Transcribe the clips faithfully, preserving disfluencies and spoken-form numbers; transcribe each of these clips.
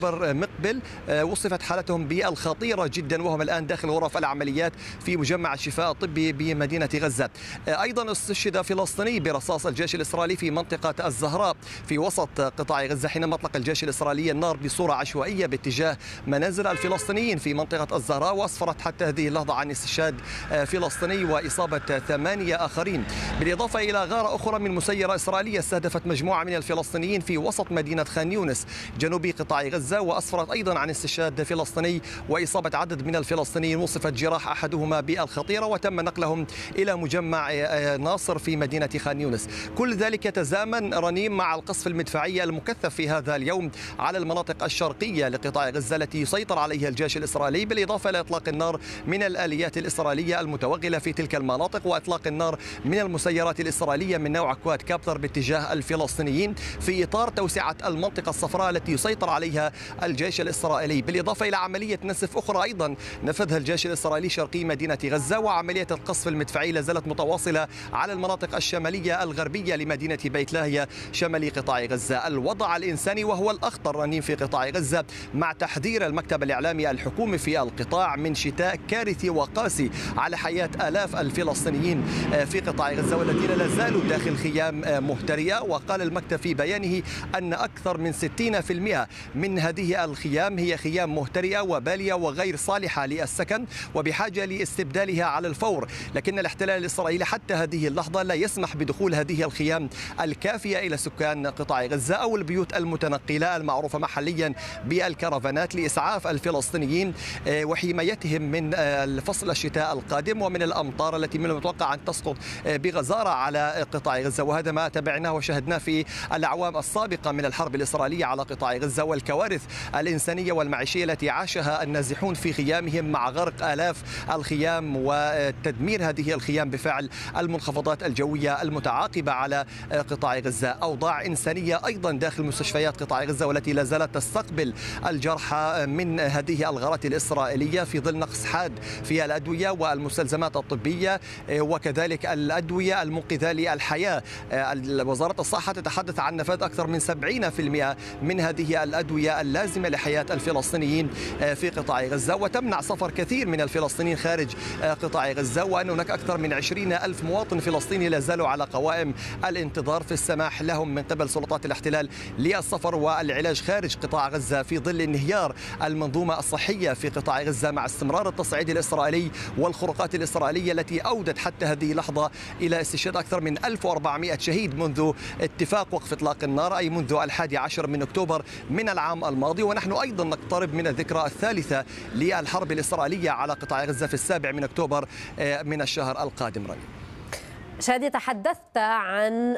مقبل وصفت حالتهم بالخطيرة جدا، وهم الآن داخل غرف العمليات في مجمع الشفاء الطبي بمدينة غزة. أيضا استشهد فلسطيني برصاص الجيش الإسرائيلي في منطقة الزهراء في وسط قطاع غزة حينما أطلق الجيش الإسرائيلي النار بصورة عشوائية باتجاه منازل الفلسطينيين في منطقة الزهراء، وأسفرت حتى هذه اللحظة عن استشهاد فلسطيني وإصابة ثمانية آخرين، بالإضافة إلى غارة أخرى من مسيرة إسرائيلية استهدفت مجموعة من الفلسطينيين في وسط مدينة خان يونس جنوب قطاع غزة، وأسفرت أيضا عن استشهاد فلسطيني وإصابة عدد من الفلسطينيين، وصفت جراح أحدهما بالخطيرة وتم نقلهم إلى مجمع ناصر في مدينة خان يونس. كل ذلك يتزامن رنيم مع القصف المدفعي المكثف في هذا اليوم على المناطق الشرقية لقطاع غزة التي يسيطر عليها الجيش الإسرائيلي، بالإضافة إلى إطلاق النار من الآليات الإسرائيلية المتوغلة في تلك المناطق، وإطلاق النار من المسيرات الإسرائيلية من نوع كواد كابتر باتجاه الفلسطينيين في إطار توسعة المنطقة الصفراء التي يسيطر عليها الجيش الإسرائيلي، بالإضافة إلى عملية نسف أخرى أيضا نفذها الجيش الإسرائيلي شرقي مدينة غزة، وعملية القصف المدفعي لا زالت متواصلة على المناطق الشمالية الغربية لمدينة بيت لاهيا شمالي قطاع غزة. الوضع الإنساني وهو الأخطر رنين في قطاع غزة، مع تحذير المكتب الإعلامي الحكومي في القطاع من شتاء كارثي وقاسي على حياة آلاف الفلسطينيين في قطاع غزة والذين لا زالوا داخل خيام مهترئة. وقال المكتب في بيانه أن أكثر من ستين بالمئة من هذه الخيام هي خيام مهترئة وبالية وغير صالحة للسكن وبحاجة لاستبدالها على الفور، لكن الاحتلال الإسرائيلي حتى هذه اللحظة لا يسمح بدخول هذه الخيام الكافية إلى سكان قطاع غزة أو البيوت المتنقلة المعروفة محليا بالكرفانات لإسعاف الفلسطينيين وحمايتهم من فصل الشتاء القادم ومن الأمطار التي من المتوقع أن تسقط بغزارة على قطاع غزة. وهذا ما تابعناه وشاهدناه في الأعوام السابقة من الحرب الإسرائيلية على قطاع غزة والكوارث الإنسانية والمعيشية التي عاشها النازحون في خيامهم مع غرق آلاف الخيام وتدمير هذه الخيام بفعل المنخفضات الجوية المتعاقبة على قطاع غزة. أوضاع إنسانية أيضا داخل مستشفيات قطاع غزة والتي لا زالت تستقبل الجرحى من هذه الغارات الإسرائيلية في ظل نقص حاد في الأدوية والمستلزمات الطبية وكذلك الأدوية المنقذة للحياة. وزارة الصحة تتحدث عن نفاذ أكثر من سبعين بالمئة من هذه الأدوية اللازمة لحياة الفلسطينيين في قطاع غزة، وتمنع سفر كثير من الفلسطينيين خارج قطاع غزة، وأن هناك أكثر من عشرين ألف مواطن فلسطيني لا زالوا على قوائم الانتظار في السماح لهم من قبل سلطات الاحتلال للسفر والعلاج خارج قطاع غزة في ظل انهيار المنظومة الصحية في قطاع غزة مع استمرار التصعيد الإسرائيلي والخروقات الإسرائيلية التي أودت حتى هذه اللحظة إلى استشهاد أكثر من ألف وأربعمئة شهيد منذ اتفاق وقف إطلاق النار، أي منذ الحادي عشر من أكتوبر من العام الماضي. ونحن أيضا نقترب من الذكرى الثالثة للحرب الإسرائيلية على قطاع غزة في السابع من أكتوبر من الشهر القادم. رني شادي، تحدثت عن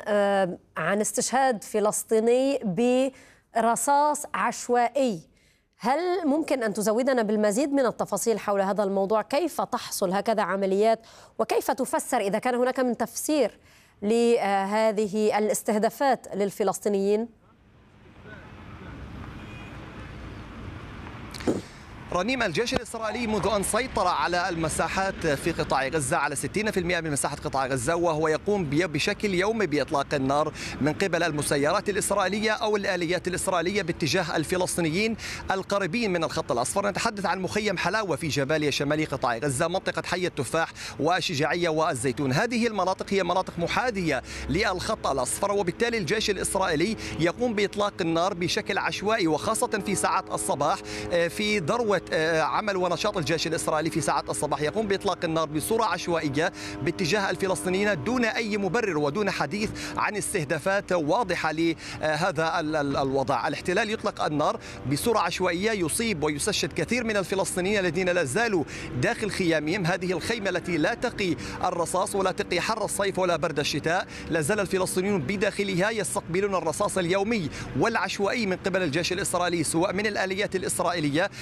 عن استشهاد فلسطيني برصاص عشوائي، هل ممكن أن تزودنا بالمزيد من التفاصيل حول هذا الموضوع؟ كيف تحصل هكذا عمليات وكيف تفسر إذا كان هناك من تفسير لهذه الاستهدافات للفلسطينيين؟ رنيم، الجيش الإسرائيلي منذ أن سيطر على المساحات في قطاع غزة على ستين بالمئة من مساحة قطاع غزة، وهو يقوم بشكل يومي بإطلاق النار من قبل المسيرات الإسرائيلية أو الآليات الإسرائيلية باتجاه الفلسطينيين القريبين من الخط الأصفر. نتحدث عن مخيم حلاوة في جباليا شمالي قطاع غزة، منطقة حي التفاح والشجاعية والزيتون. هذه المناطق هي مناطق محاذية للخط الأصفر، وبالتالي الجيش الإسرائيلي يقوم بإطلاق النار بشكل عشوائي وخاصة في ساعات الصباح. في ذروة عمل ونشاط الجيش الإسرائيلي في ساعات الصباح يقوم بإطلاق النار بصورة عشوائية باتجاه الفلسطينيين دون أي مبرر ودون حديث عن استهدافات واضحة لهذا الوضع. الاحتلال يطلق النار بصورة عشوائية يصيب ويستشهد كثير من الفلسطينيين الذين لا زالوا داخل خيامهم، هذه الخيمة التي لا تقي الرصاص ولا تقي حر الصيف ولا برد الشتاء. لا زال الفلسطينيون بداخلها يستقبلون الرصاص اليومي والعشوائي من قبل الجيش الإسرائيلي، سواء من الآليات الإسرائيلية أو من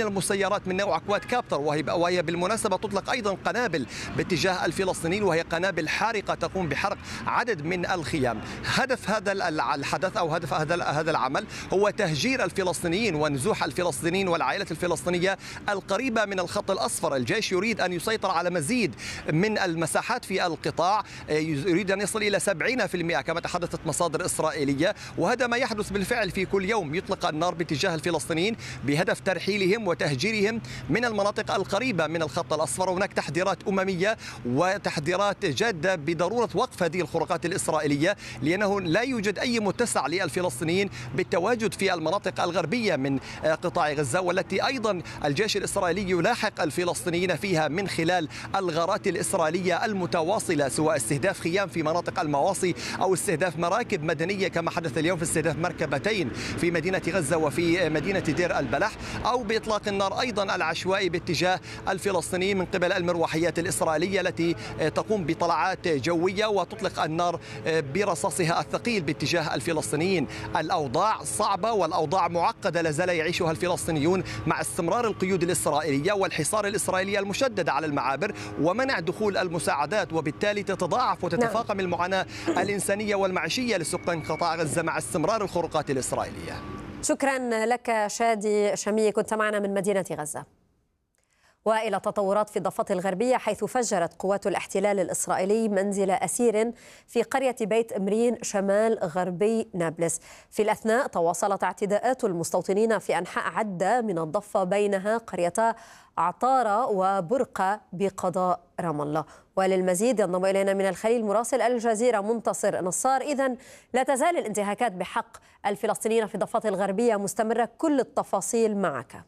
المسيرات من نوع كواد كابتر، وهي وهي بالمناسبة تطلق أيضا قنابل باتجاه الفلسطينيين، وهي قنابل حارقة تقوم بحرق عدد من الخيام. هدف هذا الحدث أو هدف هذا هذا العمل هو تهجير الفلسطينيين ونزوح الفلسطينيين والعائلات الفلسطينية القريبة من الخط الأصفر. الجيش يريد أن يسيطر على مزيد من المساحات في القطاع، يريد أن يصل إلى سبعين بالمئة كما تحدثت مصادر إسرائيلية، وهذا ما يحدث بالفعل في كل يوم. يطلق النار باتجاه الفلسطينيين بهدف ترحيلهم وتهجيرهم من المناطق القريبة من الخط الأصفر. هناك تحذيرات أممية وتحذيرات جادة بضرورة وقف هذه الخروقات الإسرائيلية، لأنه لا يوجد أي متسع للفلسطينيين بالتواجد في المناطق الغربية من قطاع غزة، والتي أيضا الجيش الإسرائيلي يلاحق الفلسطينيين فيها من خلال الغارات الإسرائيلية المتواصلة، سواء استهداف خيام في مناطق المواصي أو استهداف مراكب مدنية كما حدث اليوم في استهداف مركبتين في مدينة غزة وفي مدينة دير البلح، أو بإطلاق النار أيضا العشوائي باتجاه الفلسطينيين من قبل المروحيات الإسرائيلية التي تقوم بطلعات جوية وتطلق النار برصاصها الثقيل باتجاه الفلسطينيين. الأوضاع صعبة والأوضاع معقدة لا زال يعيشها الفلسطينيون مع استمرار القيود الإسرائيلية والحصار الإسرائيلي المشدد على المعابر ومنع دخول المساعدات، وبالتالي تتضاعف وتتفاقم المعاناة الإنسانية والمعيشية لسكان قطاع غزة مع استمرار الخروقات الإسرائيلية. شكرا لك شادي شمي، كنت معنا من مدينة غزة. وإلى تطورات في الضفة الغربية، حيث فجرت قوات الاحتلال الإسرائيلي منزل أسير في قرية بيت إمرين شمال غربي نابلس. في الأثناء تواصلت اعتداءات المستوطنين في أنحاء عدة من الضفة، بينها قريتا عطارة وبرقة بقضاء رام الله. وللمزيد ينضم إلينا من الخليل مراسل الجزيرة منتصر نصار. إذن لا تزال الانتهاكات بحق الفلسطينيين في الضفة الغربية مستمرة، كل التفاصيل معك.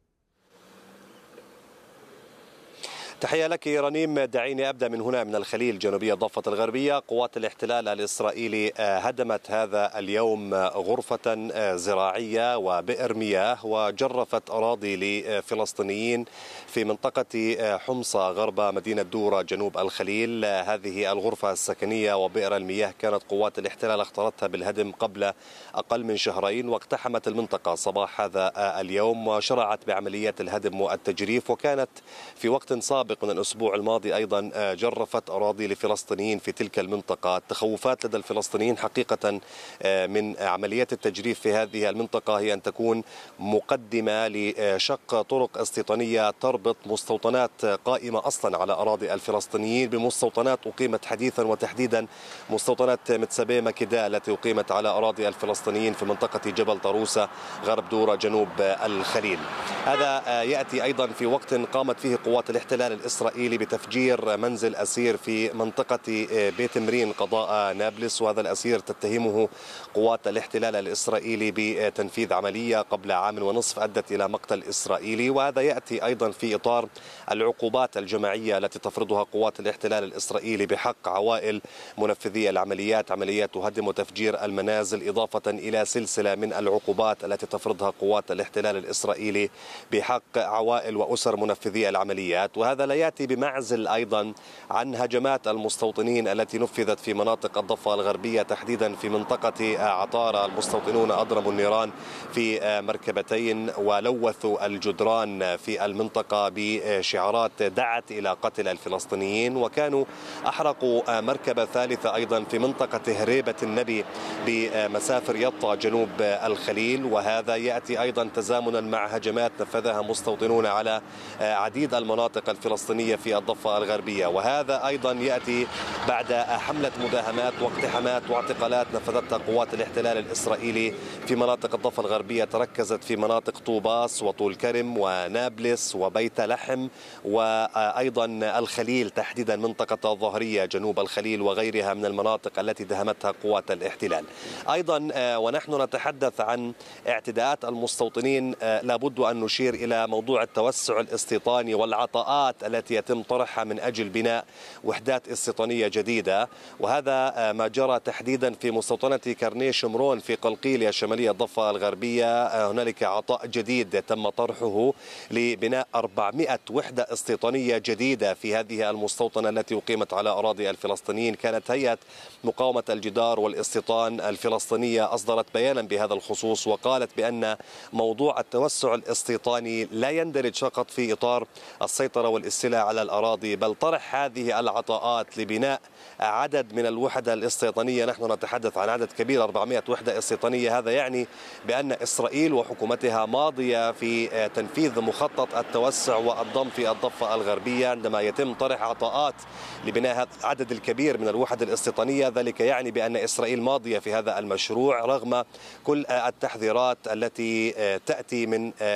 تحية لك رنيم. دعيني أبدأ من هنا من الخليل جنوبية الضفة الغربية. قوات الاحتلال الإسرائيلي هدمت هذا اليوم غرفة زراعية وبئر مياه وجرفت أراضي لفلسطينيين في منطقة حمصة غرب مدينة دورة جنوب الخليل. هذه الغرفة السكنية وبئر المياه كانت قوات الاحتلال اخترتها بالهدم قبل أقل من شهرين، واقتحمت المنطقة صباح هذا اليوم وشرعت بعمليات الهدم والتجريف، وكانت في وقت سابق من الأسبوع الماضي أيضا جرفت أراضي لفلسطينيين في تلك المنطقة. التخوفات لدى الفلسطينيين حقيقة من عمليات التجريف في هذه المنطقة هي أن تكون مقدمة لشق طرق استيطانية تربط مستوطنات قائمة أصلا على أراضي الفلسطينيين بمستوطنات أقيمت حديثا، وتحديدا مستوطنات متسابي مكيداء التي أقيمت على أراضي الفلسطينيين في منطقة جبل طروسة غرب دورة جنوب الخليل. هذا يأتي أيضا في وقت قامت فيه قوات الاحتلال الإسرائيلي بتفجير منزل أسير في منطقة بيت إمرين قضاء نابلس، وهذا الأسير تتهمه قوات الاحتلال الإسرائيلي بتنفيذ عملية قبل عام ونصف أدت إلى مقتل إسرائيلي. وهذا يأتي أيضا في إطار العقوبات الجماعية التي تفرضها قوات الاحتلال الإسرائيلي بحق عوائل منفذي العمليات، عمليات هدم وتفجير المنازل، إضافة إلى سلسلة من العقوبات التي تفرضها قوات الاحتلال الإسرائيلي بحق عوائل وأسر منفذي العمليات. وهذا لا يأتي بمعزل أيضا عن هجمات المستوطنين التي نفذت في مناطق الضفة الغربية، تحديدا في منطقة عطارة. المستوطنون أضرموا النيران في مركبتين ولوثوا الجدران في المنطقة بشعارات دعت إلى قتل الفلسطينيين، وكانوا أحرقوا مركبة ثالثة أيضا في منطقة هريبة النبي بمسافر يطا جنوب الخليل. وهذا يأتي أيضا تزامنا مع هجمات نفذها مستوطنون على عديد المناطق الفلسطينية في الضفة الغربية، وهذا أيضا يأتي بعد حملة مداهمات واقتحامات واعتقالات نفذتها قوات الاحتلال الإسرائيلي في مناطق الضفة الغربية، تركزت في مناطق طوباس وطول كرم ونابلس وبيت لحم وأيضا الخليل، تحديدا منطقة الظهرية جنوب الخليل وغيرها من المناطق التي دهمتها قوات الاحتلال. أيضا ونحن نتحدث عن اعتداءات المستوطنين لابد أن نشير إلى موضوع التوسع الاستيطاني والعطاءات التي يتم طرحها من أجل بناء وحدات استيطانية جديدة، وهذا ما جرى تحديدا في مستوطنة كرني شمرون في قلقيلية الشمالية الضفة الغربية. هنالك عطاء جديد تم طرحه لبناء أربعمائة وحدة استيطانية جديدة في هذه المستوطنة التي أقيمت على أراضي الفلسطينيين. كانت هيئة مقاومة الجدار والاستيطان الفلسطينية أصدرت بيانا بهذا الخصوص، وقالت بأن موضوع التوسع الاستيطاني البريطاني لا يندرج فقط في إطار السيطرة والاستيلاء على الأراضي، بل طرح هذه العطاءات لبناء عدد من الوحدة الاستيطانية. نحن نتحدث عن عدد كبير، أربعمائة وحدة استيطانية. هذا يعني بأن إسرائيل وحكومتها ماضية في تنفيذ مخطط التوسع والضم في الضفة الغربية. عندما يتم طرح عطاءات لبناء هذا العدد الكبير من الوحد الاستيطانية، ذلك يعني بأن إسرائيل ماضية في هذا المشروع رغم كل التحذيرات التي تأتي من